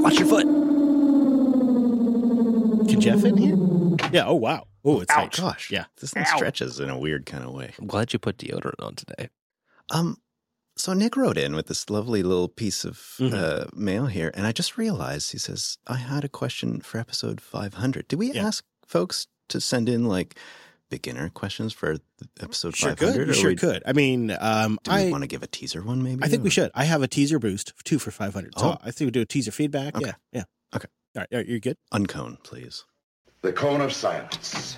Watch your foot. Can Jeff fit in here? Yeah. Oh, wow. Oh, it's Ouch. tight. Gosh, Yeah. this thing stretches in a weird kind of way. I'm glad you put deodorant on today. So Nick wrote in with this lovely little piece of mail here, and I just realized, he says, I had a question for episode 500. Did we ask folks to send in, like, beginner questions for episode 500? We sure could. I mean, Do we want to give a teaser one, maybe? I think we should. I have a teaser boost, 2 for 500. So I think we do a teaser feedback. Okay. Yeah. Okay. All right. You're good? Uncone, please. The cone of silence.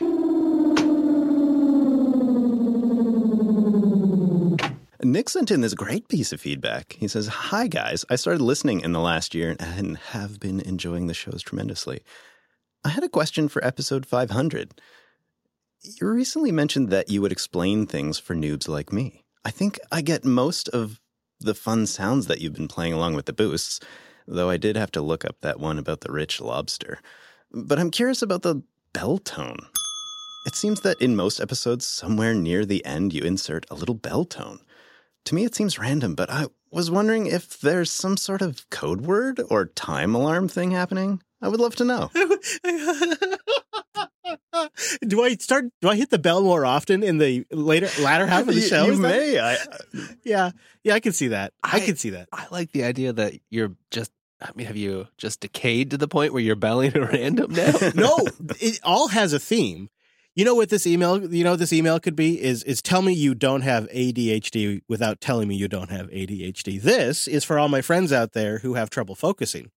Nick sent in this great piece of feedback. He says, hi, guys. I started listening in the last year and have been enjoying the shows tremendously. I had a question for episode 500. You recently mentioned that you would explain things for noobs like me. I think I get most of the fun sounds that you've been playing along with the boosts, though I did have to look up that one about the rich lobster. But I'm curious about the bell tone. It seems that in most episodes, somewhere near the end, you insert a little bell tone. To me, it seems random, but I was wondering if there's some sort of code word or time alarm thing happening. I would love to know. Do I hit the bell more often in the latter half of the show? You may. Yeah, I can see that. I can see that. I like the idea that you're just, have you just decayed to the point where you're belling at random now? No, it all has a theme. You know what this email could be is tell me you don't have ADHD without telling me you don't have ADHD. This is for all my friends out there who have trouble focusing.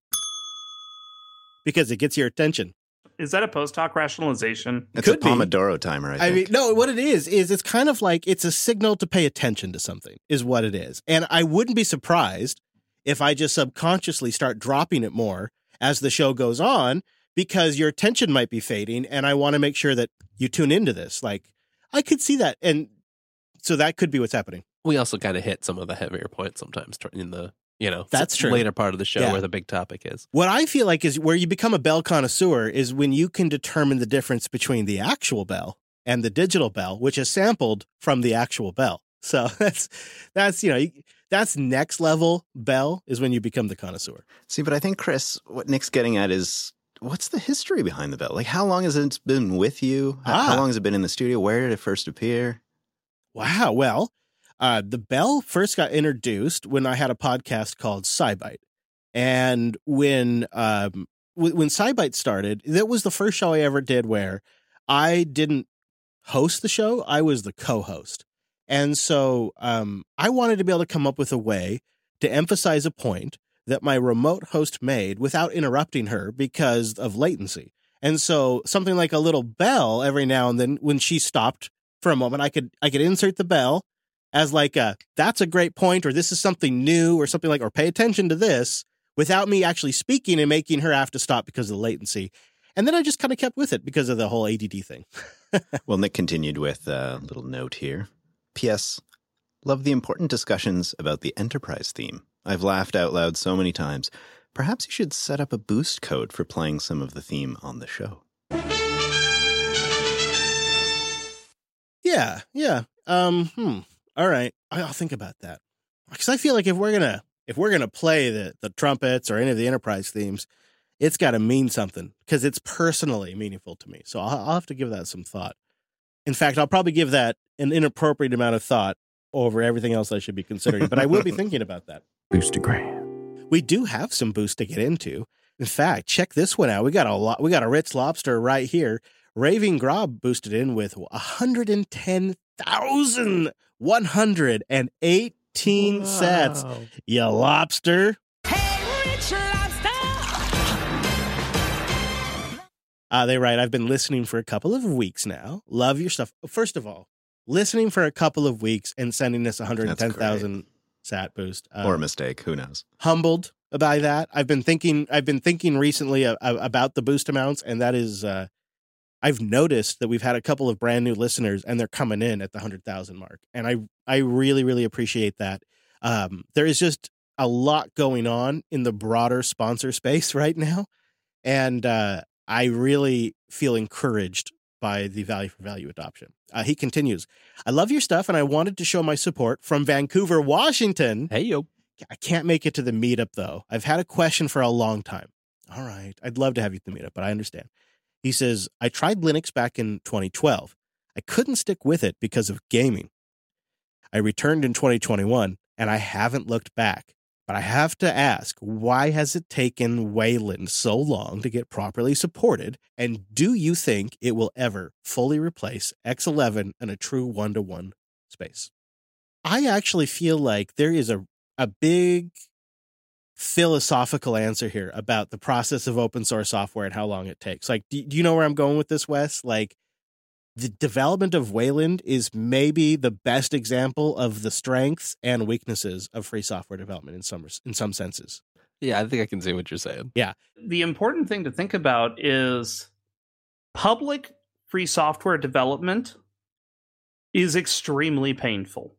Because it gets your attention. Is that a post-hoc rationalization? It's a Pomodoro timer, I think. I mean, no, what it is it's kind of like it's a signal to pay attention to something is what it is. And I wouldn't be surprised if I just subconsciously start dropping it more as the show goes on, because your attention might be fading, and I want to make sure that you tune into this. Like, I could see that, and so that could be what's happening. We also kind of hit some of the heavier points sometimes in the, that's true, later part of the show where the big topic is. What I feel like is where you become a bell connoisseur is when you can determine the difference between the actual bell and the digital bell, which is sampled from the actual bell. So that's next level bell is when you become the connoisseur. See, but I think, Chris, what Nick's getting at is, what's the history behind the bell? Like, how long has it been with you? How long has it been in the studio? Where did it first appear? Wow. Well, the bell first got introduced when I had a podcast called SciByte. And when SciByte started, that was the first show I ever did where I didn't host the show. I was the co-host. And so I wanted to be able to come up with a way to emphasize a point that my remote host made without interrupting her because of latency. And so something like a little bell every now and then, when she stopped for a moment, I could insert the bell as like that's a great point, or this is something new, or something like, or pay attention to this, without me actually speaking and making her have to stop because of the latency. And then I just kind of kept with it because of the whole ADD thing. Well, Nick continued with a little note here. P.S. Love the important discussions about the Enterprise theme. I've laughed out loud so many times. Perhaps you should set up a boost code for playing some of the theme on the show. Yeah. All right. I'll think about that. Because I feel like if we're gonna play the trumpets or any of the Enterprise themes, it's got to mean something because it's personally meaningful to me. So I'll have to give that some thought. In fact, I'll probably give that an inappropriate amount of thought over everything else I should be considering. But I will be thinking about that. Boostagram. We do have some boosts to get into. In fact, check this one out. We got a Ritz Lobster right here. Raving Grob boosted in with 110,118 sets. You lobster. Hey, Rich Lobster. They write, I've been listening for a couple of weeks now. Love your stuff. First of all, listening for a couple of weeks and sending us 110,000 sat boost. Or a mistake. Who knows? Humbled by that. I've been thinking recently about the boost amounts, and that is, I've noticed that we've had a couple of brand new listeners, and they're coming in at the 100,000 mark, and I really, really appreciate that. There is just a lot going on in the broader sponsor space right now, and I really feel encouraged by the value for value adoption. He continues, I love your stuff, and I wanted to show my support from Vancouver, Washington. Hey, yo. I can't make it to the meetup, though. I've had a question for a long time. All right. I'd love to have you at the meetup, but I understand. He says, I tried Linux back in 2012. I couldn't stick with it because of gaming. I returned in 2021, and I haven't looked back. But I have to ask, why has it taken Wayland so long to get properly supported? And do you think it will ever fully replace X11 in a true one-to-one space? I actually feel like there is a big philosophical answer here about the process of open source software and how long it takes. Like, do you know where I'm going with this, Wes? Like, the development of Wayland is maybe the best example of the strengths and weaknesses of free software development in some senses. Yeah, I think I can see what you're saying. Yeah. The important thing to think about is public free software development is extremely painful.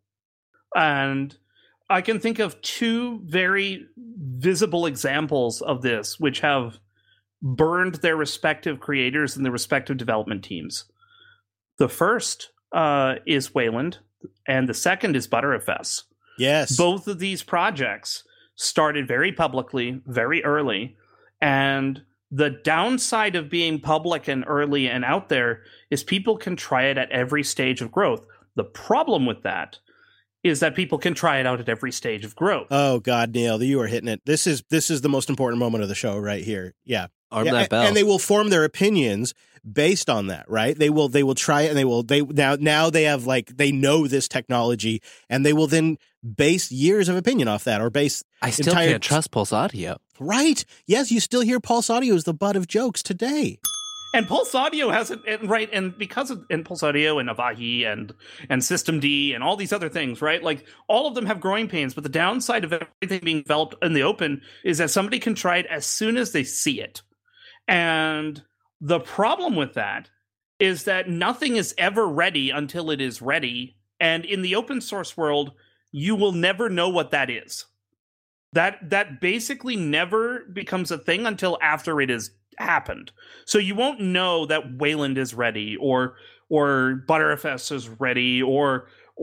And I can think of two very visible examples of this, which have burned their respective creators and their respective development teams. The first is Wayland, and the second is Btrfs. Yes. Both of these projects started very publicly, very early, and the downside of being public and early and out there is people can try it at every stage of growth. The problem with that is that people can try it out at every stage of growth. Oh God, Neil, you are hitting it. This is the most important moment of the show right here. Yeah. Arm Yeah, that bell. and they will form their opinions based on that, right? They will try it, and now they have, like, they know this technology, and they will then base years of opinion off that, or base I still can't trust Pulse Audio. Right. Yes, you still hear Pulse Audio is the butt of jokes today. And Pulse Audio has it, right? And because of Pulse Audio and Avahi and Systemd and all these other things, right? Like, all of them have growing pains, but the downside of everything being developed in the open is that somebody can try it as soon as they see it. And the problem with that is that nothing is ever ready until it is ready. And in the open source world, you will never know what that is. That basically never becomes a thing until after it has happened. So you won't know that Wayland is ready, or Btrfs is ready, or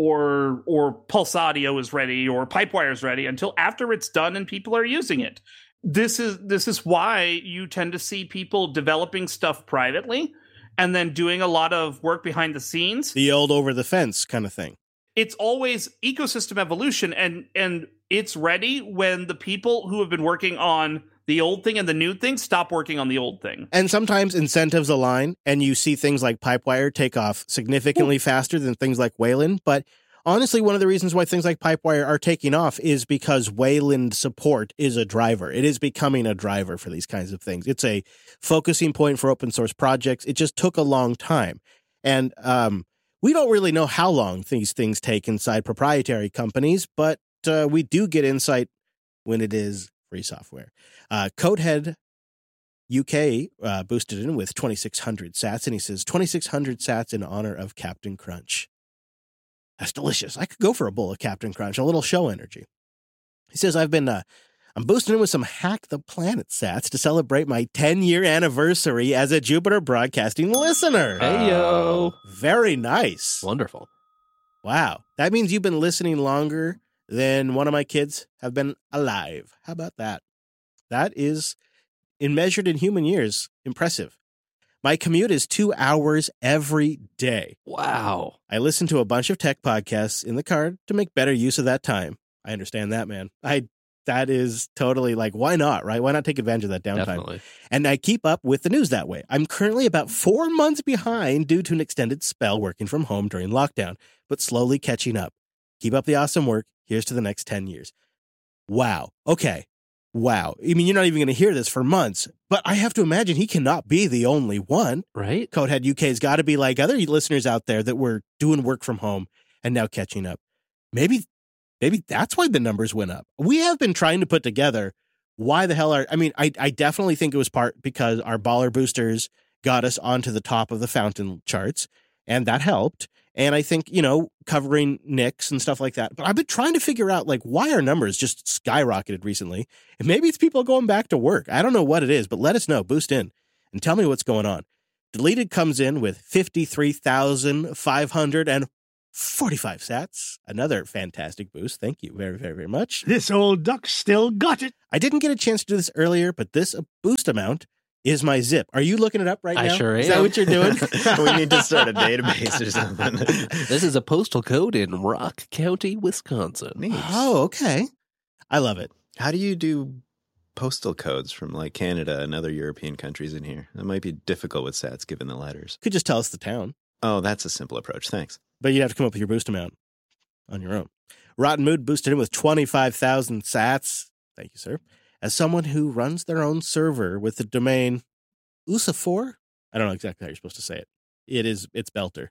Pulse Audio is ready, or Pipewire is ready until after it's done and people are using it. This is why you tend to see people developing stuff privately and then doing a lot of work behind the scenes. The old over the fence kind of thing. It's always ecosystem evolution, and it's ready when the people who have been working on the old thing and the new thing stop working on the old thing. And sometimes incentives align, and you see things like Pipewire take off significantly faster than things like Wayland. But honestly, one of the reasons why things like Pipewire are taking off is because Wayland support is a driver. It is becoming a driver for these kinds of things. It's a focusing point for open source projects. It just took a long time. And we don't really know how long these things take inside proprietary companies, but we do get insight when it is free software. Codehead UK boosted in with 2,600 sats, and he says 2,600 sats in honor of Captain Crunch. That's delicious. I could go for a bowl of Captain Crunch, a little show energy. He says, I'm boosting in with some Hack the Planet sats to celebrate my 10-year anniversary as a Jupiter Broadcasting listener. Hey, yo. Very nice. Wonderful. Wow. That means you've been listening longer than one of my kids have been alive. How about that? That is, measured in human years, impressive. My commute is 2 hours every day. Wow. I listen to a bunch of tech podcasts in the car to make better use of that time. I understand that, man. That is totally, like, why not, right? Why not take advantage of that downtime? Definitely. And I keep up with the news that way. I'm currently about 4 months behind due to an extended spell working from home during lockdown, but slowly catching up. Keep up the awesome work. Here's to the next 10 years. Wow. Okay. Wow. I mean, you're not even going to hear this for months, but I have to imagine he cannot be the only one. Right? Codehead UK's got to be like other listeners out there that were doing work from home and now catching up. Maybe that's why the numbers went up. We have been trying to put together why the hell I definitely think it was part because our baller boosters got us onto the top of the fountain charts, and that helped. And I think, covering Nix and stuff like that. But I've been trying to figure out, like, why our numbers just skyrocketed recently. And maybe it's people going back to work. I don't know what it is, but let us know. Boost in and tell me what's going on. Deleted comes in with 53,500 and 45 sats. Another fantastic boost. Thank you very, very, very much. This old duck still got it. I didn't get a chance to do this earlier, but this boost amount is my zip. Are you looking it up right now? I sure Is that am. what you're doing? We need to start a database or something. This is a postal code in Rock County, Wisconsin. Neat. Oh, okay. I love it. How do you do postal codes from like Canada and other European countries in here? That might be difficult with sats given the letters. Could just tell us the town, Oh, that's a simple approach. Thanks. but you'd have to come up with your boost amount on your own. Rotten Mood boosted in with 25,000 sats. Thank you, sir. As someone who runs their own server with the domain USA4, I don't know exactly how you're supposed to say it. It's Belter.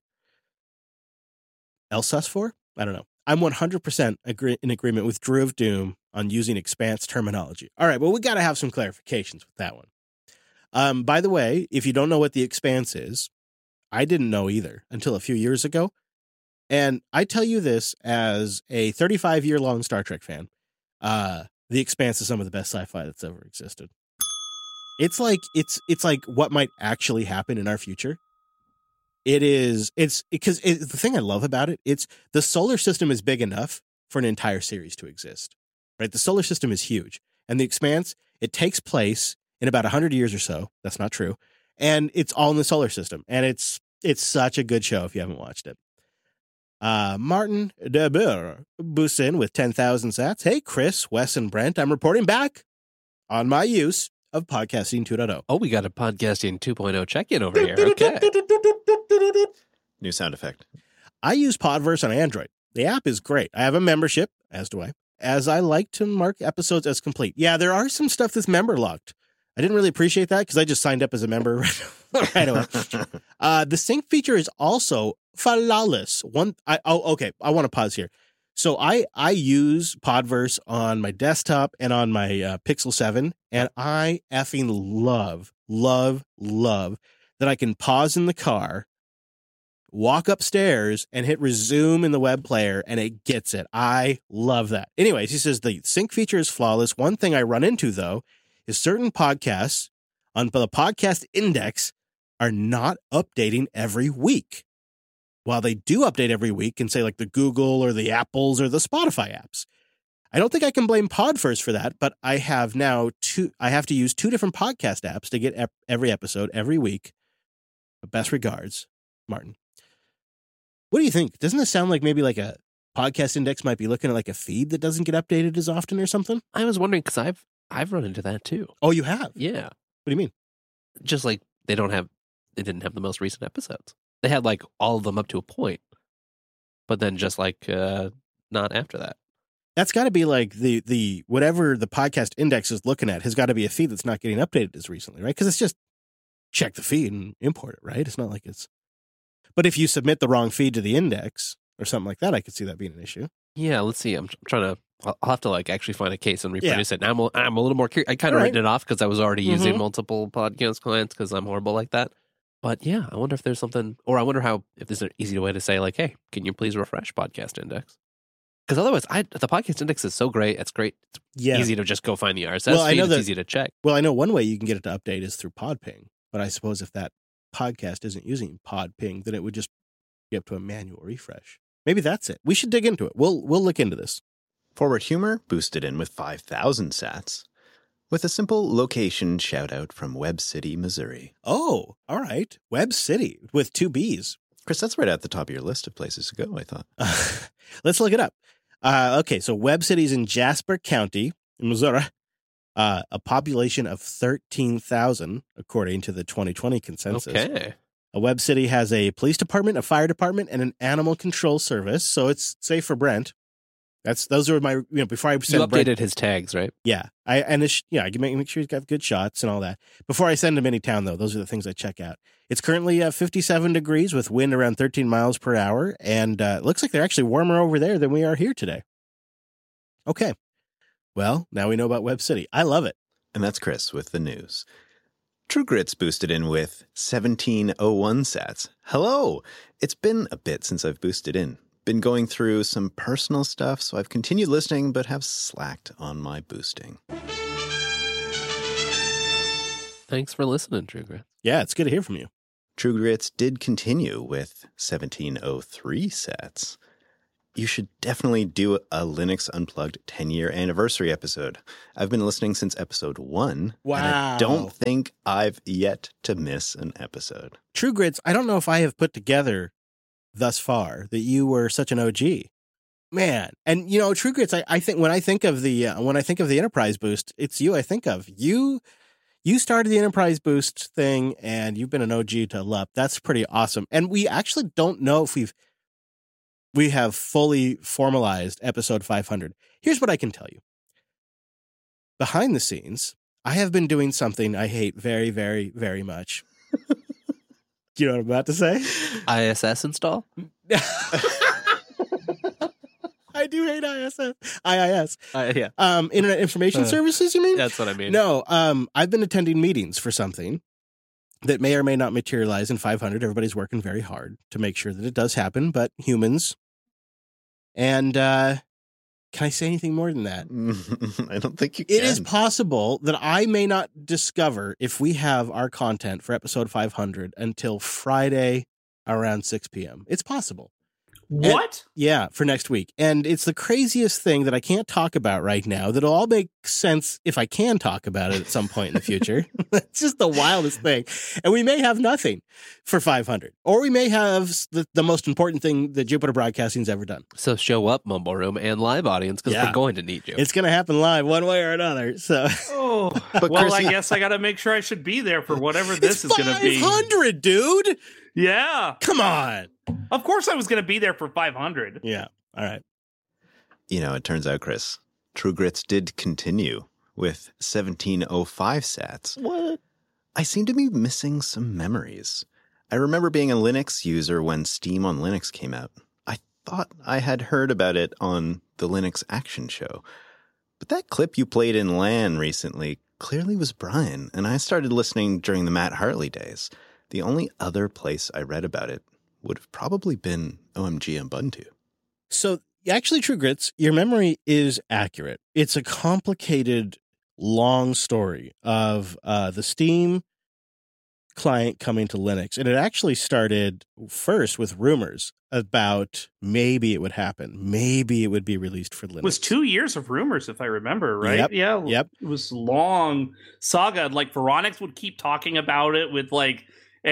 Elsus4? I don't know. I'm 100% in agreement with Drew of Doom on using Expanse terminology. All right, well, we got to have some clarifications with that one. By the way, if you don't know what the Expanse is, I didn't know either until a few years ago. And I tell you this as a 35-year-long Star Trek fan. The Expanse is some of the best sci-fi that's ever existed. It's like what might actually happen in our future. It's because the thing I love about it, it's the solar system is big enough for an entire series to exist, right? The solar system is huge, and the Expanse, it takes place in about 100 years or so. That's not true. And it's all in the solar system, and it's such a good show if you haven't watched it. Martin de Boer boosts in with 10,000 sats. Hey, Chris, Wes, and Brent, I'm reporting back on my use of Podcasting 2.0. Oh, we got a Podcasting 2.0 check-in over here. Okay. New sound effect. I use Podverse on Android. The app is great. I have a membership, as do I, as I like to mark episodes as complete. Yeah, there are some stuff that's member locked. I didn't really appreciate that because I just signed up as a member right away. The sync feature is also flawless. Okay. I want to pause here. So I use Podverse on my desktop and on my Pixel 7, and I effing love that I can pause in the car, walk upstairs, and hit resume in the web player, and it gets it. I love that. Anyways, he says the sync feature is flawless. One thing I run into, though, is certain podcasts on the podcast index are not updating every week. While they do update every week and say like the Google or the Apples or the Spotify apps. I don't think I can blame Podverse for that, but I have to use two different podcast apps to get every episode every week. Best regards, Martin. What do you think? Doesn't this sound like maybe like a podcast index might be looking at like a feed that doesn't get updated as often or something? I was wondering because I've run into that too. Oh, you have? Yeah. What do you mean? Just like they didn't have the most recent episodes. They had like all of them up to a point, but then just like not after that. That's got to be like the whatever the podcast index is looking at has got to be a feed that's not getting updated as recently, right? Because it's just check the feed and import it, right? It's not like it's. But if you submit the wrong feed to the index or something like that, I could see that being an issue. Yeah, let's see. I'm trying to. I'll have to like actually find a case and reproduce it. And I'm a little more curious. I kind of written it off because I was already using multiple podcast clients because I'm horrible like that. But yeah, I wonder if there's something, or I wonder if there's an easy way to say like, hey, can you please refresh podcast index? Because otherwise, the podcast index is so great. It's great. It's easy to just go find the RSS feed. It's easy to check. Well, I know one way you can get it to update is through Podping. But I suppose if that podcast isn't using Podping, then it would just be up to a manual refresh. Maybe that's it. We should dig into it. We'll look into this. Forward Humor boosted in with 5,000 sats. With a simple location shout-out from Webb City, Missouri. Oh, all right. Webb City with 2 B's. Chris, that's right at the top of your list of places to go, I thought. Let's look it up. Okay, so Webb City's in Jasper County, in Missouri. A population of 13,000, according to the 2020 consensus. Okay. Webb City has a police department, a fire department, and an animal control service. So it's safe for Brent. Those are my, before I send you updated Brent, his tags, right? Yeah. I can make sure he's got good shots and all that. Before I send him any town, though, those are the things I check out. It's currently 57 degrees with wind around 13 miles per hour. And it looks like they're actually warmer over there than we are here today. Okay. Well, now we know about Webb City. I love it. And that's Chris with the news. True Grits boosted in with 1701 sats. Hello! It's been a bit since I've boosted in. Been going through some personal stuff, so I've continued listening, but have slacked on my boosting. Thanks for listening, True Grits. Yeah, it's good to hear from you. True Grits did continue with 1703 sats. You should definitely do a Linux Unplugged 10-year anniversary episode. I've been listening since episode 1. Wow. And I don't think I've yet to miss an episode. True Grits, I don't know if I have put together thus far that you were such an OG. Man. And True Grits, I think when I think of the Enterprise Boost, it's you I think of. You started the Enterprise Boost thing and you've been an OG to LUP. That's pretty awesome. And we actually don't know if we have fully formalized episode 500. Here's what I can tell you. Behind the scenes, I have been doing something I hate very, very, very much. Do you know what I'm about to say? ISS install? I do hate IIS. Yeah. Internet Information Services, you mean? That's what I mean. No, I've been attending meetings for something that may or may not materialize in 500. Everybody's working very hard to make sure that it does happen, but humans. And can I say anything more than that? I don't think you can. It is possible that I may not discover if we have our content for episode 500 until Friday around 6 p.m. It's possible. What? Yeah, for next week. And it's the craziest thing that I can't talk about right now that'll all make sense if I can talk about it at some point in the future. It's just the wildest thing. And we may have nothing for 500. Or we may have the most important thing that Jupiter Broadcasting's ever done. So show up, Mumble Room, and live audience, because we're going to need you. It's going to happen live one way or another. So, but well, Chris, I guess I got to make sure I should be there for whatever this is going to be. 500, dude! Yeah. Come on. Of course I was going to be there for 500. Yeah. All right. It turns out, Chris, True Grits did continue with 1705 sats. What? I seem to be missing some memories. I remember being a Linux user when Steam on Linux came out. I thought I had heard about it on the Linux Action Show. But that clip you played in LAN recently clearly was Brian, and I started listening during the Matt Hartley days. The only other place I read about it would have probably been OMG Ubuntu. So actually, True Grits, your memory is accurate. It's a complicated, long story of the Steam client coming to Linux. And it actually started first with rumors about maybe it would happen. Maybe it would be released for Linux. It was 2 years of rumors, if I remember, right? Yep. Yeah. Yep. It was long saga. Like, Veronix would keep talking about it with, like,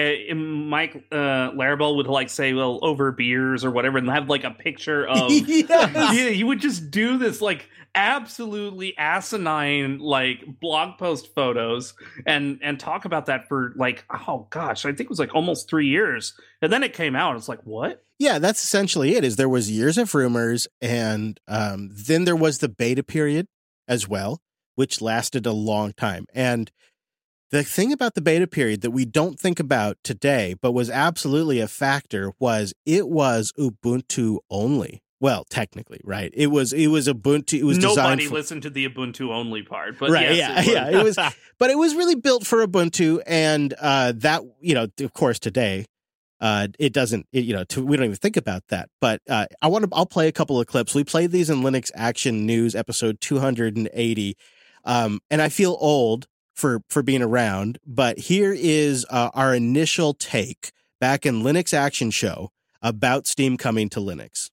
Mike Larabelle would like say, well, over beers or whatever, and have like a picture of yeah, you would just do this like absolutely asinine like blog post photos and talk about that for like, oh gosh, I think it was like almost 3 years, and then it came out. It's like, what? Yeah, that's essentially it. Is there was years of rumors, and then there was the beta period as well, which lasted a long time. And the thing about the beta period that we don't think about today, but was absolutely a factor, was it was Ubuntu only. Well, technically, right? It was Ubuntu. It was nobody listened to the Ubuntu only part, but right? yes, It was, but it was really built for Ubuntu, and that of course, today it doesn't. We don't even think about that. But I'll play a couple of clips. We played these in Linux Action News episode 280, and I feel old for being around, but here is our initial take back in Linux Action Show about Steam coming to Linux.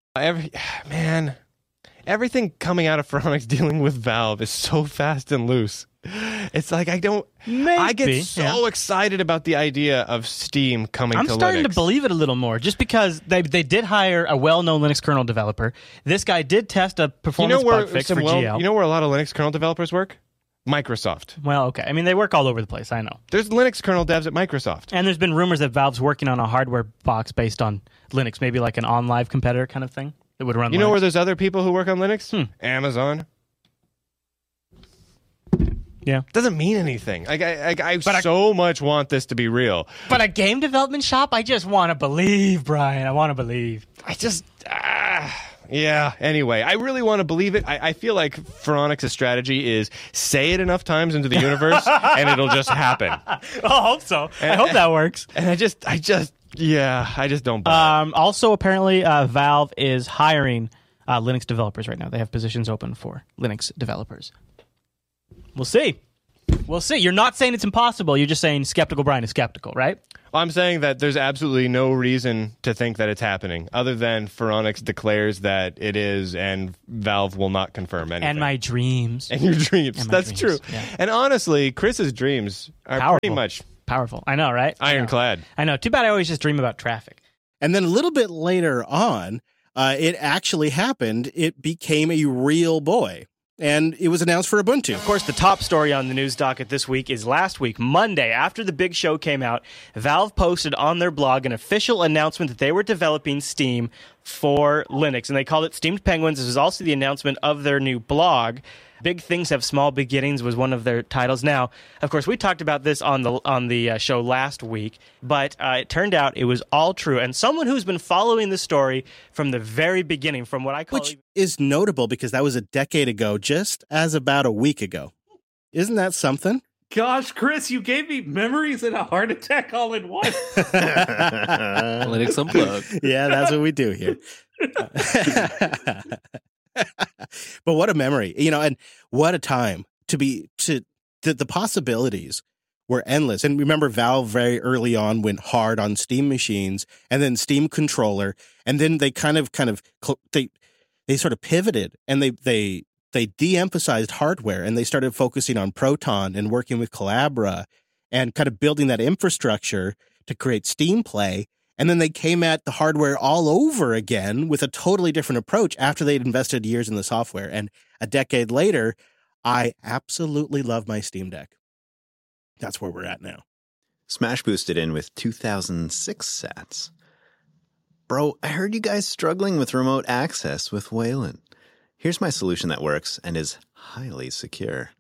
Everything coming out of Veronix dealing with Valve is so fast and loose. It's like I get so excited about the idea of Steam coming to Linux. I'm starting to believe it a little more, just because they did hire a well-known Linux kernel developer. This guy did test a performance bug fix for GL. You know where a lot of Linux kernel developers work? Microsoft. Well, okay. I mean, they work all over the place, I know. There's Linux kernel devs at Microsoft. And there's been rumors that Valve's working on a hardware box based on Linux, maybe like an OnLive competitor kind of thing that would run Linux. You know where there's other people who work on Linux? Amazon. Yeah. Doesn't mean anything. I so much want this to be real. But a game development shop? I just want to believe, Brian. I want to believe. Yeah, anyway, I really want to believe it. I feel like Veronix's strategy is say it enough times into the universe and it'll just happen. I hope so. I hope that works. And I just don't buy it. Also, apparently, Valve is hiring Linux developers right now. They have positions open for Linux developers. We'll see. We'll see. You're not saying it's impossible. You're just saying Skeptical Brian is skeptical, right? Well, I'm saying that there's absolutely no reason to think that it's happening, other than Phoronix declares that it is, and Valve will not confirm anything. And my dreams. And your dreams. And That's dreams. true. Yeah. And honestly, Chris's dreams are Powerful. pretty much Powerful. I know, right? ironclad. I know. Too bad I always just dream about traffic. And then a little bit later on, it actually happened. It became a real boy. And it was announced for Ubuntu. Of course, the top story on the news docket this week is last week, Monday, after the big show came out, Valve posted on their blog an official announcement that they were developing Steam for Linux, and they called it Steamed Penguins. This was also the announcement of their new blog. Big Things Have Small Beginnings was one of their titles. Now, of course, we talked about this on the show last week, but it turned out it was all true. And someone who's been following the story from the very beginning, from what I call... Which is notable because that was a decade ago, just as about a week ago. Isn't that something? Gosh, Chris, you gave me memories and a heart attack all in one. Linux Unplugged. Yeah, that's what we do here. But what a memory, and what a time the possibilities were endless. And remember, Valve very early on went hard on Steam machines and then Steam controller. And then they they sort of pivoted and they de-emphasized hardware and they started focusing on Proton and working with Collabora and kind of building that infrastructure to create Steam Play. And then they came at the hardware all over again with a totally different approach after they'd invested years in the software. And a decade later, I absolutely love my Steam Deck. That's where we're at now. Smash boosted in with 2006 sats. Bro, I heard you guys struggling with remote access with Wayland. Here's my solution that works and is highly secure.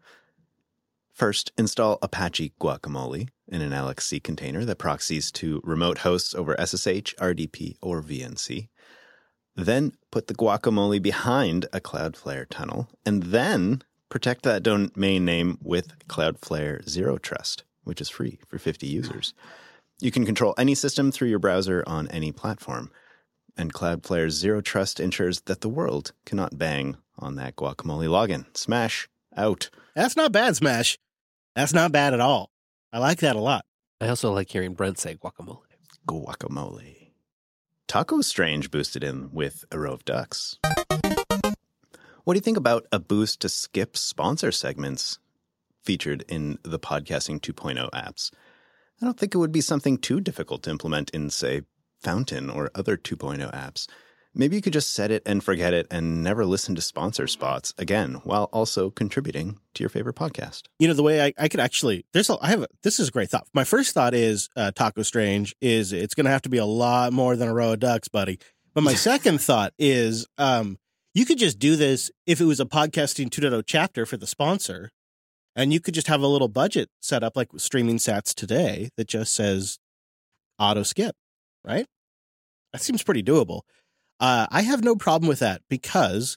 First, install Apache Guacamole in an LXC container that proxies to remote hosts over SSH, RDP, or VNC. Then put the Guacamole behind a Cloudflare tunnel, and then protect that domain name with Cloudflare Zero Trust, which is free for 50 users. You can control any system through your browser on any platform, and Cloudflare Zero Trust ensures that the world cannot bang on that Guacamole login. Smash out. That's not bad, Smash. That's not bad at all. I like that a lot. I also like hearing Brent say guacamole. Guacamole. Taco Strange boosted in with a row of ducks. What do you think about a boost to skip sponsor segments featured in the Podcasting 2.0 apps? I don't think it would be something too difficult to implement in, say, Fountain or other 2.0 apps. Maybe you could just set it and forget it and never listen to sponsor spots again, while also contributing to your favorite podcast. The way I could actually, this is a great thought. My first thought is Taco Strange is it's going to have to be a lot more than a row of ducks, buddy. But my second thought is you could just do this if it was a Podcasting 2.0 chapter for the sponsor, and you could just have a little budget set up like Streaming Sats today that just says auto skip, right? That seems pretty doable. I have no problem with that because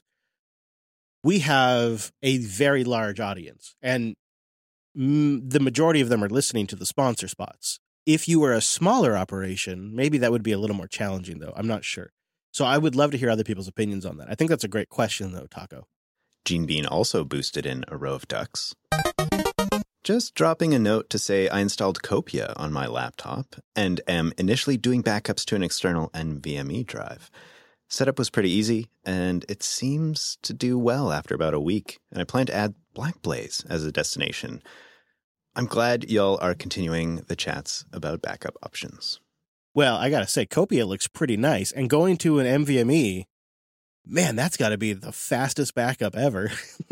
we have a very large audience and the majority of them are listening to the sponsor spots. If you were a smaller operation, maybe that would be a little more challenging, though. I'm not sure. So I would love to hear other people's opinions on that. I think that's a great question, though, Taco. Gene Bean also boosted in a row of ducks. Just dropping a note to say I installed Copia on my laptop and am initially doing backups to an external NVMe drive. Setup was pretty easy, and it seems to do well after about a week, and I plan to add Blackblaze as a destination. I'm glad y'all are continuing the chats about backup options. Well, I gotta say, Copia looks pretty nice, and going to an NVMe, man, that's gotta be the fastest backup ever.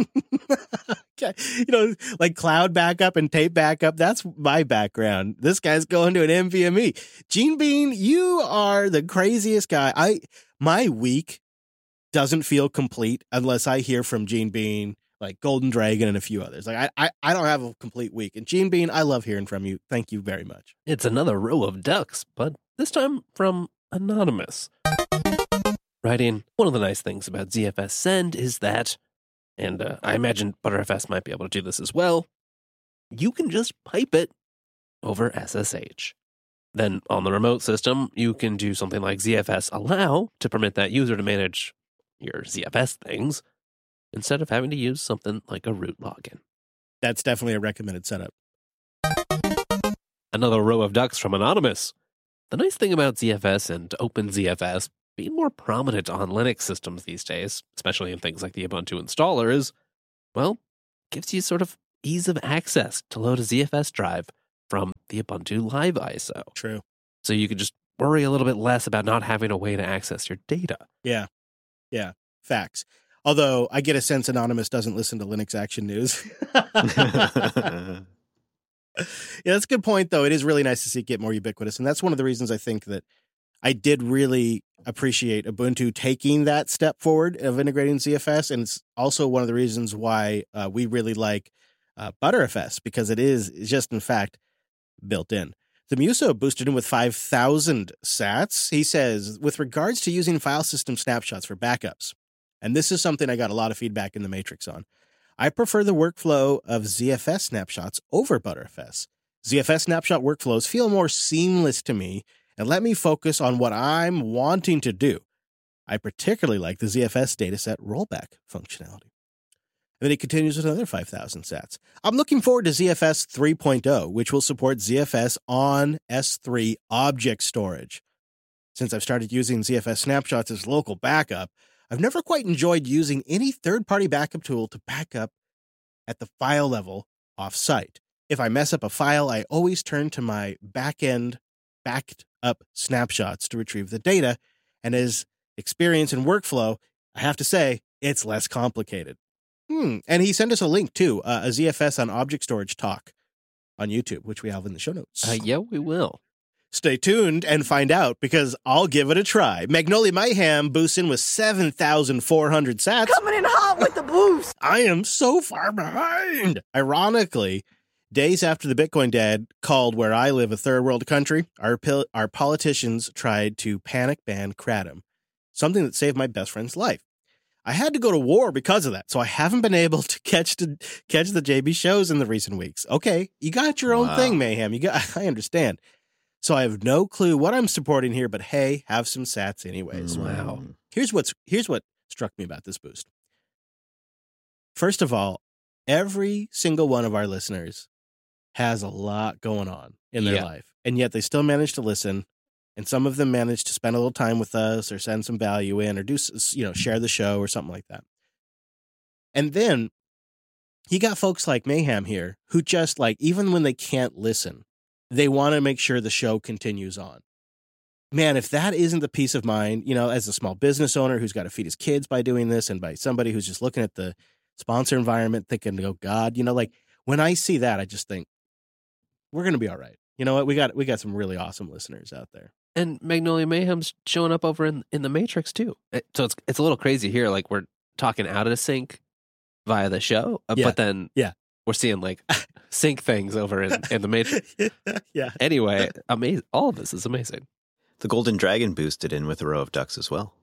Like cloud backup and tape backup, that's my background. This guy's going to an NVMe. Gene Bean, you are the craziest guy. My week doesn't feel complete unless I hear from Gene Bean, like Golden Dragon and a few others. Like I don't have a complete week. And Gene Bean, I love hearing from you. Thank you very much. It's another row of ducks, but this time from Anonymous. Writing, one of the nice things about ZFS Send is that, and I imagine ButterFS might be able to do this as well, you can just pipe it over SSH. Then on the remote system, you can do something like ZFS allow to permit that user to manage your ZFS things instead of having to use something like a root login. That's definitely a recommended setup. Another row of ducks from Anonymous. The nice thing about ZFS and OpenZFS being more prominent on Linux systems these days, especially in things like the Ubuntu installer, is, well, gives you sort of ease of access to load a ZFS drive from the Ubuntu Live ISO. True. So you can just worry a little bit less about not having a way to access your data. Yeah. Yeah. Facts. Although I get a sense Anonymous doesn't listen to Linux Action News. Yeah, that's a good point, though. It is really nice to see it get more ubiquitous. And that's one of the reasons I think that I did really appreciate Ubuntu taking that step forward of integrating ZFS. And it's also one of the reasons why we really like Btrfs, because it is just, in fact, built in. The Muso boosted in with 5,000 sats. He says, with regards to using file system snapshots for backups, and this is something I got a lot of feedback in the Matrix on, I prefer the workflow of ZFS snapshots over Btrfs. ZFS snapshot workflows feel more seamless to me and let me focus on what I'm wanting to do. I particularly like the ZFS dataset rollback functionality. And then he continues with another 5,000 sats. I'm looking forward to ZFS 3.0, which will support ZFS on S3 object storage. Since I've started using ZFS snapshots as local backup, I've never quite enjoyed using any third-party backup tool to back up at the file level off-site. If I mess up a file, I always turn to my back-end backed up snapshots to retrieve the data, and as experience and workflow, I have to say, it's less complicated. And he sent us a link, too, a ZFS on object storage talk on YouTube, which we have in the show notes. Yeah, we will. Stay tuned and find out, because I'll give it a try. Magnolia Mayhem boosts in with 7,400 sats. Coming in hot with the boost. I am so far behind. Ironically, days after the Bitcoin dad called where I live a third world country, our politicians tried to panic ban Kratom, something that saved my best friend's life. I had to go to war because of that, so I haven't been able to catch the JB shows in the recent weeks. Okay, you got your own thing, Mayhem. I understand. So I have no clue what I'm supporting here, but hey, have some sats anyways. Wow. Here's what struck me about this boost. First of all, every single one of our listeners has a lot going on in their life, and yet they still manage to listen. And some of them manage to spend a little time with us or send some value in or share the show or something like that. And then you got folks like Mayhem here who just even when they can't listen, they want to make sure the show continues on. Man, if that isn't the peace of mind, as a small business owner who's got to feed his kids by doing this, and by somebody who's just looking at the sponsor environment thinking, oh God, when I see that, I just think we're going to be all right. You know what? We got some really awesome listeners out there. And Magnolia Mayhem's showing up over in the Matrix too. So it's a little crazy here. We're talking out of sync via the show, but then we're seeing sync things over in the Matrix. Yeah. Anyway, amazing. All of this is amazing. The Golden Dragon boosted in with a row of ducks as well.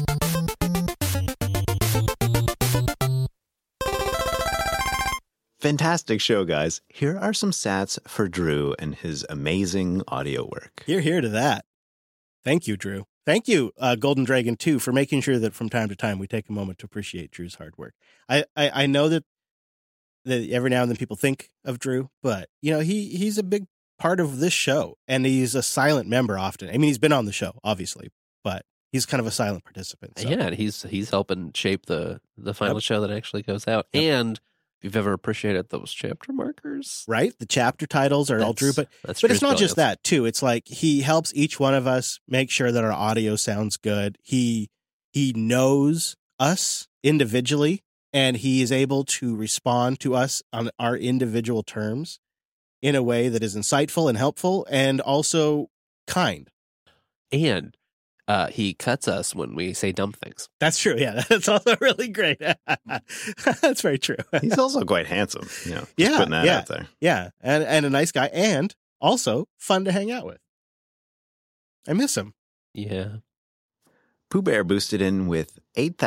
Fantastic show, guys. Here are some sats for Drew and his amazing audio work. Hear to that. Thank you, Drew. Thank you, Golden Dragon, too, for making sure that from time to time we take a moment to appreciate Drew's hard work. I know that every now and then people think of Drew, but, he's a big part of this show, and he's a silent member often. I mean, he's been on the show, obviously, but he's kind of a silent participant. So. Yeah, and he's helping shape the final show that actually goes out. Yep. And if you've ever appreciated those chapter markers. Right? The chapter titles are all Drew, but it's not just that, too. It's he helps each one of us make sure that our audio sounds good. He knows us individually, and he is able to respond to us on our individual terms in a way that is insightful and helpful and also kind. And he cuts us when we say dumb things. That's true. Yeah, that's also really great. That's very true. He's also quite handsome. Just putting that out there. Yeah, and a nice guy, and also fun to hang out with. I miss him. Yeah. Pooh Bear boosted in with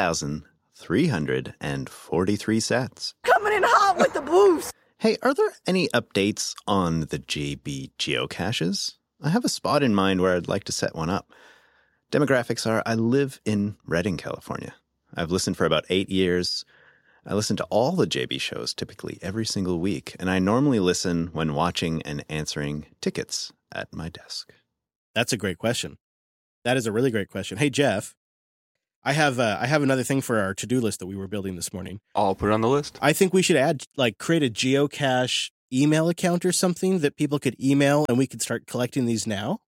8,343 sats. Coming in hot with the boost. Hey, are there any updates on the JB geocaches? I have a spot in mind where I'd like to set one up. Demographics are, I live in Redding, California. I've listened for about 8 years. I listen to all the JB shows typically every single week, and I normally listen when watching and answering tickets at my desk. That's a great question. That is a really great question. Hey, Jeff, I have another thing for our to-do list that we were building this morning. I'll put it on the list. I think we should create a geocache email account or something that people could email, and we could start collecting these now.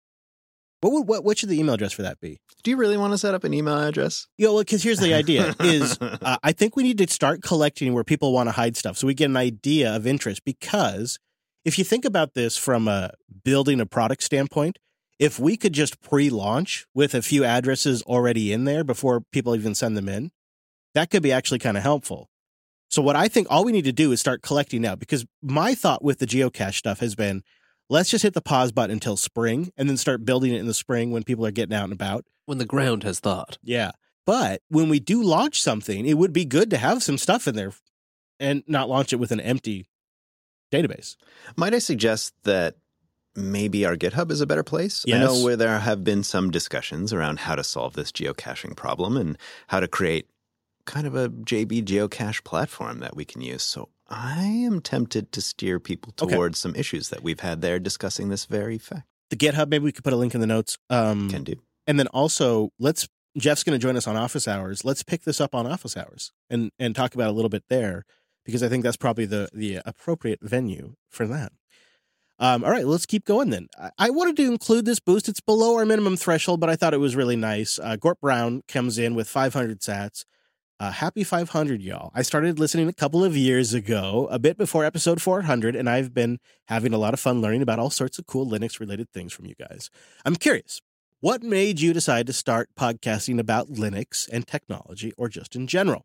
What should the email address for that be? Do you really want to set up an email address? Because here's the idea is I think we need to start collecting where people want to hide stuff so we get an idea of interest. Because if you think about this from a building a product standpoint, if we could just pre-launch with a few addresses already in there before people even send them in, that could be actually kind of helpful. So what I think all we need to do is start collecting now, because my thought with the geocache stuff has been, let's just hit the pause button until spring and then start building it in the spring when people are getting out and about. When the ground has thawed. Yeah. But when we do launch something, it would be good to have some stuff in there and not launch it with an empty database. Might I suggest that maybe our GitHub is a better place? Yes. I know where there have been some discussions around how to solve this geocaching problem and how to create kind of a JB geocache platform that we can use. So I am tempted to steer people towards some issues that we've had there discussing this very fact. The GitHub, maybe we could put a link in the notes. Can do. And then also, Jeff's going to join us on Office Hours. Let's pick this up on Office Hours and talk about it a little bit there, because I think that's probably the appropriate venue for that. All right, let's keep going then. I wanted to include this boost. It's below our minimum threshold, but I thought it was really nice. Gort Brown comes in with 500 sats. Happy 500, y'all. I started listening a couple of years ago, a bit before episode 400, and I've been having a lot of fun learning about all sorts of cool Linux-related things from you guys. I'm curious, what made you decide to start podcasting about Linux and technology, or just in general?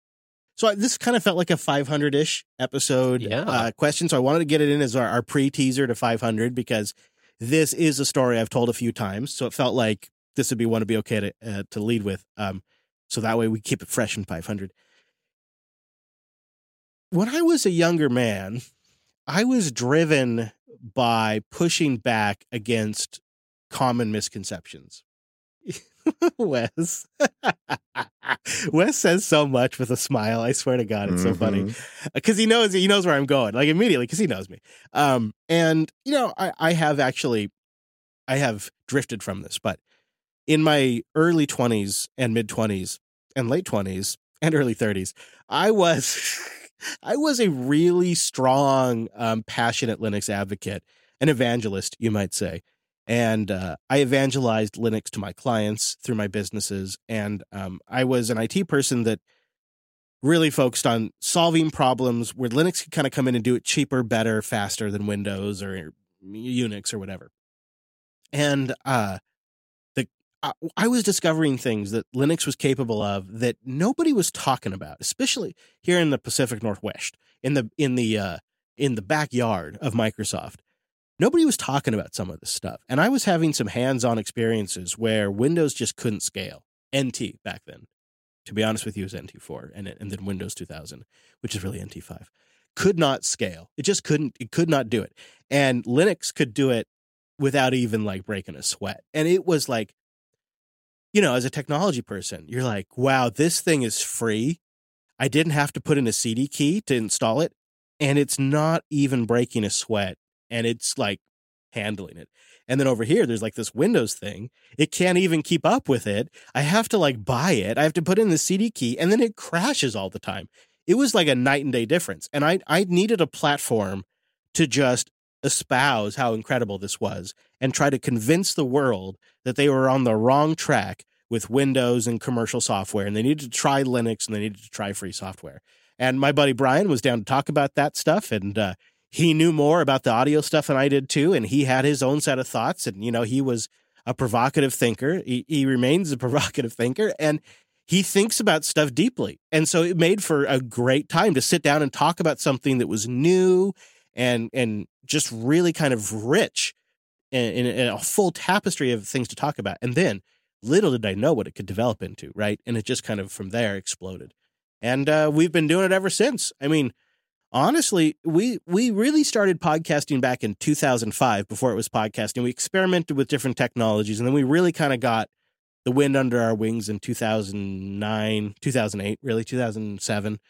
So this kind of felt like a 500-ish episode question, so I wanted to get it in as our pre-teaser to 500, because this is a story I've told a few times, so it felt like this would be one to be okay to lead with. So that way we keep it fresh in 500. When I was a younger man, I was driven by pushing back against common misconceptions. Wes. Wes says so much with a smile. I swear to God, it's so funny. Because he knows where I'm going, like immediately, because he knows me. And, I have drifted from this, but in my early 20s and mid 20s and late 20s and early 30s, I was a really strong, passionate Linux advocate, an evangelist, you might say. And I evangelized Linux to my clients through my businesses. And I was an IT person that really focused on solving problems where Linux could kind of come in and do it cheaper, better, faster than Windows or Unix or whatever. And I was discovering things that Linux was capable of that nobody was talking about, especially here in the Pacific Northwest, in the backyard of Microsoft. Nobody was talking about some of this stuff. And I was having some hands-on experiences where Windows just couldn't scale. NT back then, to be honest with you, it was NT4 and then Windows 2000, which is really NT5, could not scale. It just couldn't. It could not do it. And Linux could do it without even like breaking a sweat. And it was like, as a technology person, you're like, wow, this thing is free. I didn't have to put in a CD key to install it. And it's not even breaking a sweat. And it's like handling it. And then over here, there's like this Windows thing. It can't even keep up with it. I have to like buy it. I have to put in the CD key and then it crashes all the time. It was like a night and day difference. And I needed a platform to just espouse how incredible this was and try to convince the world that they were on the wrong track with Windows and commercial software. And they needed to try Linux and they needed to try free software. And my buddy Brian was down to talk about that stuff. And he knew more about the audio stuff than I did too. And he had his own set of thoughts. And, he was a provocative thinker. He remains a provocative thinker. And he thinks about stuff deeply. And so it made for a great time to sit down and talk about something that was new and just really kind of rich in a full tapestry of things to talk about. And then little did I know what it could develop into, right? And it just kind of from there exploded. And we've been doing it ever since. I mean, honestly, we really started podcasting back in 2005 before it was podcasting. We experimented with different technologies, and then we really kind of got the wind under our wings in 2009, 2008, really 2007.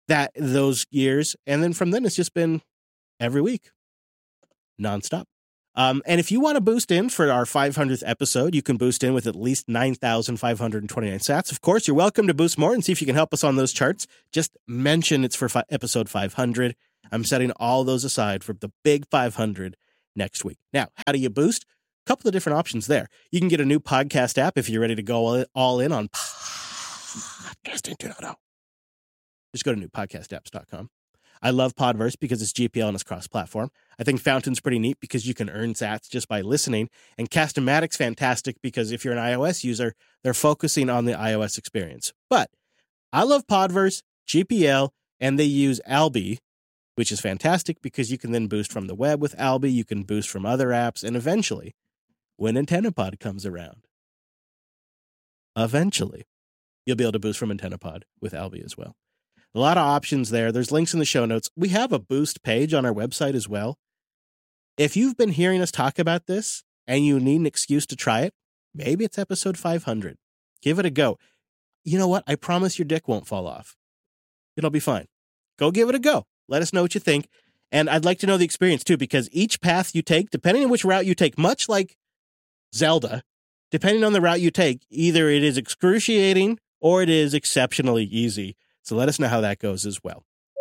those years. And then from then, it's just been every week, nonstop. And if you want to boost in for our 500th episode, you can boost in with at least 9,529 sats. Of course, you're welcome to boost more and see if you can help us on those charts. Just mention it's for episode 500. I'm setting all those aside for the big 500 next week. Now, how do you boost? A couple of different options there. You can get a new podcast app if you're ready to go all in on Podcasting 2.0. Just go to newpodcastapps.com. I love Podverse because it's GPL and it's cross-platform. I think Fountain's pretty neat because you can earn sats just by listening. And Cast-O-Matic's fantastic because if you're an iOS user, they're focusing on the iOS experience. But I love Podverse, GPL, and they use Alby, which is fantastic because you can then boost from the web with Alby. You can boost from other apps. And eventually, when AntennaPod comes around, you'll be able to boost from AntennaPod with Alby as well. A lot of options there. There's links in the show notes. We have a boost page on our website as well. If you've been hearing us talk about this and you need an excuse to try it, maybe it's episode 500. Give it a go. You know what? I promise your dick won't fall off. It'll be fine. Go give it a go. Let us know what you think. And I'd like to know the experience too, because each path you take, depending on which route you take, much like Zelda, depending on the route you take, either it is excruciating or it is exceptionally easy. So let us know how that goes as well.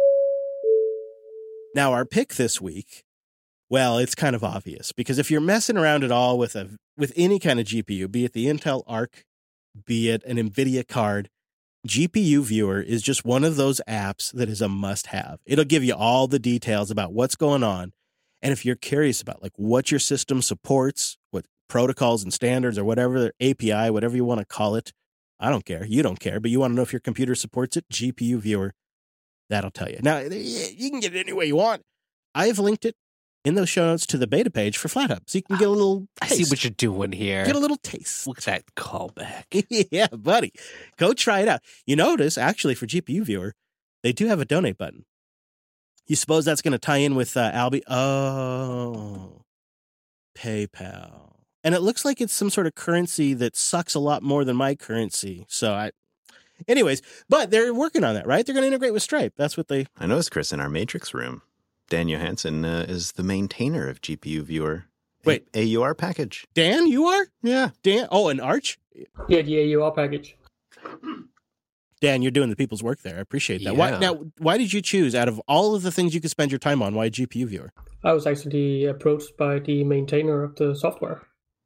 Now, our pick this week, well, it's kind of obvious because if you're messing around at all with any kind of GPU, be it the Intel Arc, be it an NVIDIA card, GPU Viewer is just one of those apps that is a must-have. It'll give you all the details about what's going on. And if you're curious about like what your system supports, what protocols and standards or whatever, API, whatever you want to call it, I don't care. You don't care, but you want to know if your computer supports it, GPU Viewer, that'll tell you. Now, you can get it any way you want. I've linked it in those show notes to the beta page for FlatHub, so you can get a little taste. I see what you're doing here. Get a little taste. Look at that callback. Yeah, buddy. Go try it out. You notice, actually, for GPU Viewer, they do have a donate button. You suppose that's going to tie in with Alby? Oh, PayPal. And it looks like it's some sort of currency that sucks a lot more than my currency. So anyways, but they're working on that, right? They're going to integrate with Stripe. That's what they... I noticed, Chris, in our Matrix room, Dan Johansson is the maintainer of GPU Viewer. Wait. AUR package. Dan, you are? Yeah. Dan? Oh, an Arch? Yeah, the AUR package. Dan, you're doing the people's work there. I appreciate that. Yeah. Why did you choose, out of all of the things you could spend your time on, why GPU Viewer? I was actually approached by the maintainer of the software.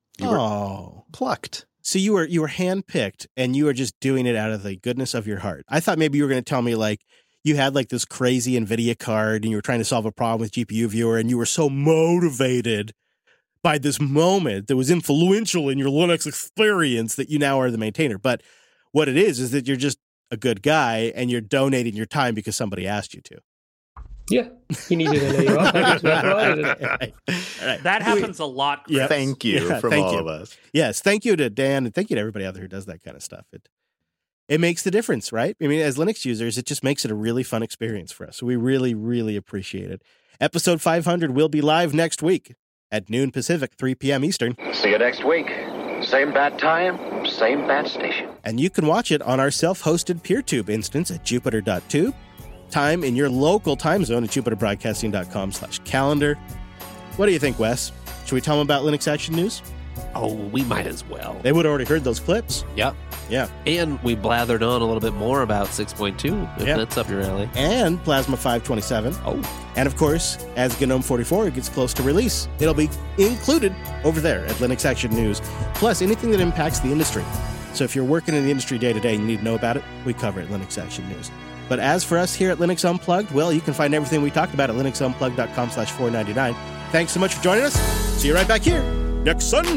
Plucked. So you were handpicked, and you were just doing it out of the goodness of your heart. I thought maybe you were going to tell me like you had like this crazy NVIDIA card, and you were trying to solve a problem with GPU Viewer, and you were so motivated by this moment that was influential in your Linux experience that you now are the maintainer. But what it is that you're just a good guy, and you're donating your time because somebody asked you to. Yeah, he needed an AUR package. All right. That happens a lot, Chris. Yeah. Thank you from all of us. Yes, thank you to Dan, and thank you to everybody out there who does that kind of stuff. It makes the difference, right? I mean, as Linux users, it just makes it a really fun experience for us. So we really, really appreciate it. Episode 500 will be live next week at noon Pacific, 3 p.m. Eastern. See you next week. Same bat time, same bat station. And you can watch it on our self-hosted PeerTube instance at jupiter.tube. Time in your local time zone at jupiterbroadcasting.com/calendar. What do you think, Wes? Should we tell them about Linux Action News? Oh, we might as well. They would have already heard those clips. Yep. Yeah. And we blathered on a little bit more about 6.2, if that's up your alley. And Plasma 527. Oh. And of course, as GNOME 44 gets close to release, it'll be included over there at Linux Action News. Plus, anything that impacts the industry. So if you're working in the industry day to day and you need to know about it, we cover it at Linux Action News. But as for us here at Linux Unplugged, well, you can find everything we talked about at linuxunplugged.com/499. Thanks so much for joining us. See you right back here next Sunday.